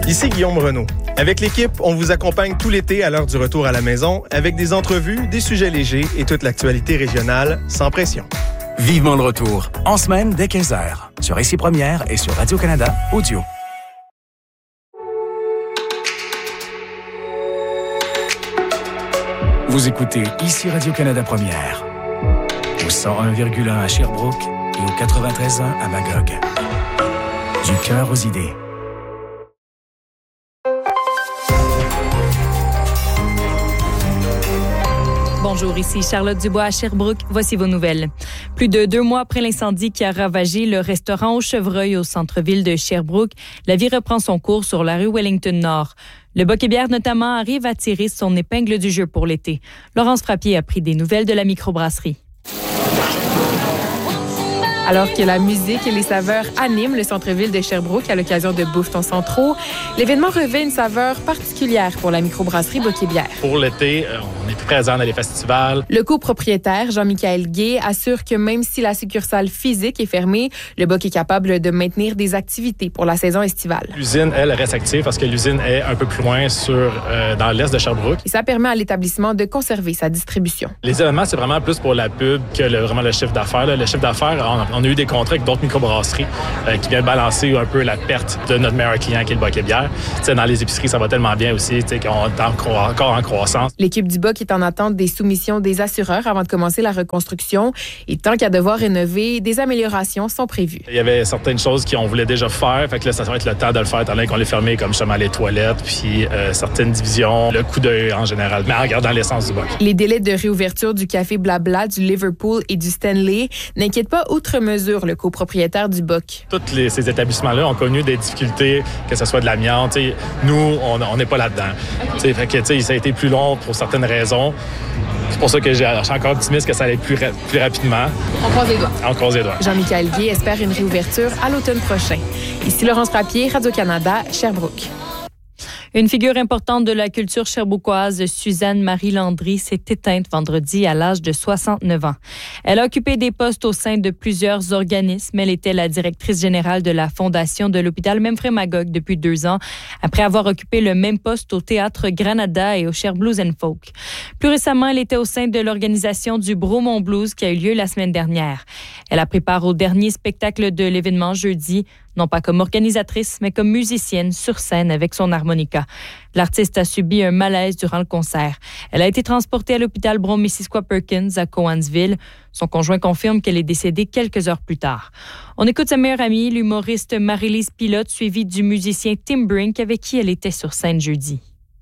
Ici Guillaume Renaud. Avec l'équipe, on vous accompagne tout l'été à l'heure du retour à la maison avec des entrevues, des sujets légers et toute l'actualité régionale sans pression. Vivement le retour, en semaine dès 15h, sur Ici Première et sur Radio-Canada Audio. Vous écoutez Ici Radio-Canada Première, au 101,1 à Sherbrooke et au 93.1 à Magog. Du cœur aux idées. Bonjour, ici Charlotte Dubois à Sherbrooke. Voici vos nouvelles. Plus de 2 mois après l'incendie qui a ravagé le restaurant au Chevreuil au centre-ville de Sherbrooke, la vie reprend son cours sur la rue Wellington-Nord. Le Bock-et-Bière, notamment, arrive à tirer son épingle du jeu pour l'été. Laurence Frappier a pris des nouvelles de la microbrasserie. Alors que la musique et les saveurs animent le centre-ville de Sherbrooke à l'occasion de Bouffe ton Centro, l'événement revêt une saveur particulière pour la microbrasserie Bock-et-Bière. Pour l'été, on est présent dans les festivals. Le copropriétaire, Jean-Michael Gay, assure que même si la succursale physique est fermée, le Bock est capable de maintenir des activités pour la saison estivale. L'usine, elle, reste active parce que l'usine est un peu plus loin dans l'est de Sherbrooke. Et ça permet à l'établissement de conserver sa distribution. Les événements, c'est vraiment plus pour la pub que vraiment le chiffre d'affaires. Le chiffre d'affaires, on a eu des contrats avec d'autres microbrasseries qui viennent balancer un peu la perte de notre meilleur client qui est le Bock-et-Bière. Dans les épiceries, ça va tellement bien aussi qu'on est encore en croissance. L'équipe du Bock est en attente des soumissions des assureurs avant de commencer la reconstruction. Et tant qu'à devoir rénover, des améliorations sont prévues. Il y avait certaines choses qu'on voulait déjà faire. Fait que là, ça va être le temps de le faire, étant donné qu'on les fermé, comme justement les toilettes, puis certaines divisions, le coup d'œil en général, mais en regardant l'essence du Bock. Les délais de réouverture du Café Blabla, du Liverpool et du Stanley n'inquiètent pas outre mesure le copropriétaire du Bock. Tous ces établissements-là ont connu des difficultés, que ce soit de l'amiante. Nous, on n'est pas là-dedans. Fait que, ça a été plus long pour certaines raisons. C'est pour ça que je suis encore optimiste que ça allait plus rapidement. On croise les doigts. On croise les doigts. Jean-Michael Guy espère une réouverture à l'automne prochain. Ici Laurence Frappier, Radio-Canada, Sherbrooke. Une figure importante de la culture sherbrookoise, Suzanne Marie Landry, s'est éteinte vendredi à l'âge de 69 ans. Elle a occupé des postes au sein de plusieurs organismes. Elle était la directrice générale de la fondation de l'hôpital Memphremagog depuis 2 ans, après avoir occupé le même poste au théâtre Granada et au Cher Blues and Folk. Plus récemment, elle était au sein de l'organisation du Bromont Blues qui a eu lieu la semaine dernière. Elle a pris part au dernier spectacle de l'événement jeudi, non pas comme organisatrice, mais comme musicienne sur scène avec son harmonica. L'artiste a subi un malaise durant le concert. Elle a été transportée à l'hôpital Brome-Missisquoi-Perkins à Cowansville. Son conjoint confirme qu'elle est décédée quelques heures plus tard. On écoute sa meilleure amie, l'humoriste Marie-Lise Pilote, suivie du musicien Tim Brink, avec qui elle était sur scène jeudi.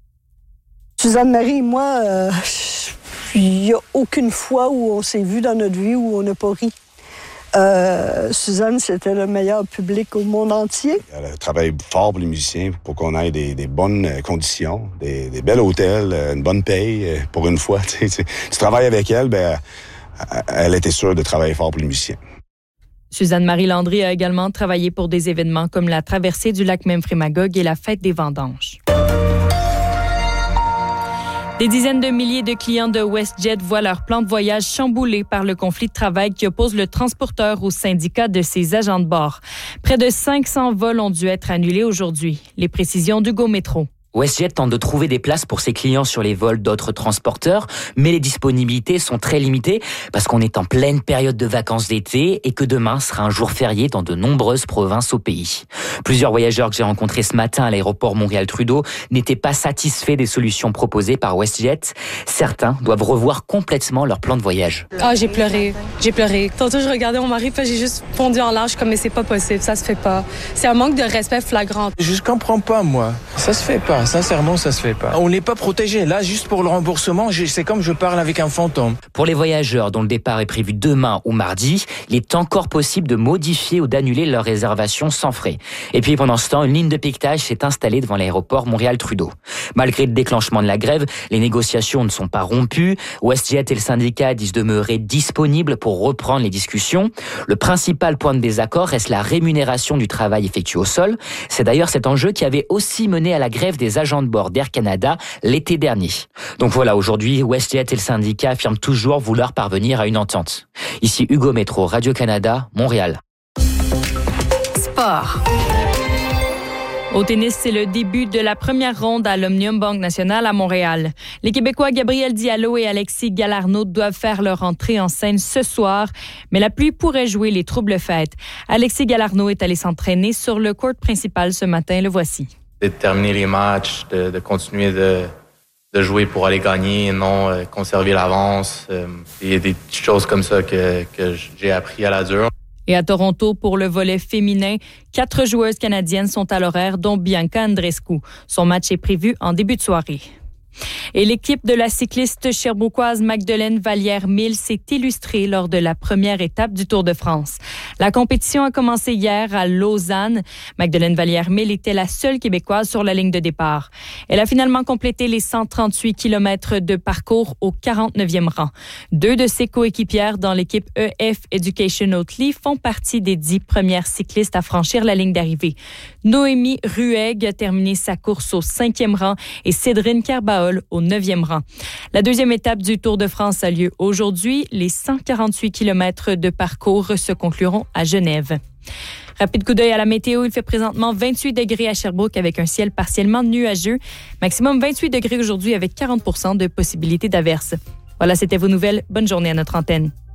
Suzanne Marie et moi, il n'y a aucune fois où on s'est vu dans notre vie où on n'a pas ri. Suzanne, c'était le meilleur public au monde entier. Elle travaille fort pour les musiciens pour qu'on ait des bonnes conditions, des bels hôtels, une bonne paye pour une fois. Tu travailles avec elle, elle était sûre de travailler fort pour les musiciens. Suzanne Marie Landry a également travaillé pour des événements comme la traversée du lac Memphremagog et la fête des vendanges. Des dizaines de milliers de clients de WestJet voient leur plan de voyage chamboulé par le conflit de travail qui oppose le transporteur au syndicat de ses agents de bord. Près de 500 vols ont dû être annulés aujourd'hui. Les précisions d'Hugo Métro. WestJet tente de trouver des places pour ses clients sur les vols d'autres transporteurs, mais les disponibilités sont très limitées parce qu'on est en pleine période de vacances d'été et que demain sera un jour férié dans de nombreuses provinces au pays. Plusieurs voyageurs que j'ai rencontrés ce matin à l'aéroport Montréal-Trudeau n'étaient pas satisfaits des solutions proposées par WestJet. Certains doivent revoir complètement leur plan de voyage. J'ai pleuré. Tantôt, je regardais mon mari, puis j'ai juste fondu en large comme mais c'est pas possible, ça se fait pas. C'est un manque de respect flagrant. Je comprends pas, moi. Ça se fait pas. Sincèrement, ça se fait pas. On n'est pas protégé. Là, juste pour le remboursement, c'est comme je parle avec un fantôme. Pour les voyageurs dont le départ est prévu demain ou mardi, il est encore possible de modifier ou d'annuler leur réservation sans frais. Et puis pendant ce temps, une ligne de piquetage s'est installée devant l'aéroport Montréal-Trudeau. Malgré le déclenchement de la grève, les négociations ne sont pas rompues. WestJet et le syndicat disent demeurer disponibles pour reprendre les discussions. Le principal point de désaccord reste la rémunération du travail effectué au sol. C'est d'ailleurs cet enjeu qui avait aussi mené à la grève des agents de bord d'Air Canada l'été dernier. Donc voilà, aujourd'hui, WestJet et le syndicat affirment toujours vouloir parvenir à une entente. Ici Hugo Métro, Radio-Canada, Montréal. Sport. Au tennis, c'est le début de la première ronde à l'Omnium Banque Nationale à Montréal. Les Québécois Gabriel Diallo et Alexis Galarneau doivent faire leur entrée en scène ce soir, mais la pluie pourrait jouer les troubles fêtes. Alexis Galarneau est allé s'entraîner sur le court principal ce matin. Le voici. De terminer les matchs, de continuer de jouer pour aller gagner et non conserver l'avance. Il y a des petites choses comme ça que j'ai appris à la dure. Et à Toronto, pour le volet féminin, 4 joueuses canadiennes sont à l'horaire, dont Bianca Andreescu. Son match est prévu en début de soirée. Et l'équipe de la cycliste sherbrookoise Magdeleine Vallière-Mille s'est illustrée lors de la première étape du Tour de France. La compétition a commencé hier à Lausanne. Magdeleine Vallière-Mille était la seule Québécoise sur la ligne de départ. Elle a finalement complété les 138 km de parcours au 49e rang. 2 de ses coéquipières dans l'équipe EF Education Oatly font partie des 10 premières cyclistes à franchir la ligne d'arrivée. Noémie Rueg a terminé sa course au 5e rang et Cédrine Kerbaol au 9e rang. La deuxième étape du Tour de France a lieu aujourd'hui. Les 148 km de parcours se concluront à Genève. Rapide coup d'œil à la météo. Il fait présentement 28 degrés à Sherbrooke avec un ciel partiellement nuageux. Maximum 28 degrés aujourd'hui avec 40% de possibilité d'averse. Voilà, c'était vos nouvelles. Bonne journée à notre antenne.